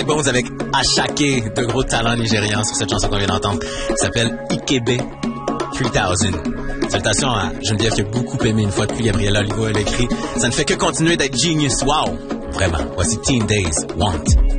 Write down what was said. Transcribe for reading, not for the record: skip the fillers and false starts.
Backbones avec Ashake, de gros talents nigérians sur cette chanson qu'on vient d'entendre. Elle s'appelle Ikebe 3000. Salutations à Geneviève qui a beaucoup aimé une fois de plus. Gabriella Olivo, elle a écrit « Ça ne fait que continuer d'être genius, wow! » Vraiment. Voici Teen Days, Want.